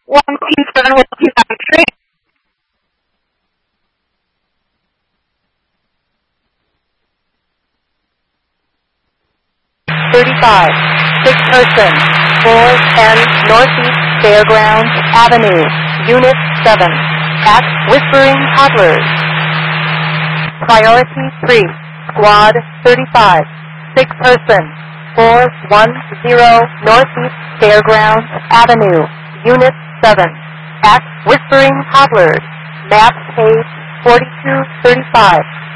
127 with 293. 35, 6-person, 410 Northeast Fairgrounds Avenue, Unit 7, at Whispering Toddlers. Priority 3, Squad 35, 6-person, 410 Northeast Fairgrounds Avenue, Unit 7, at Whispering Toddlers. Map page 4235.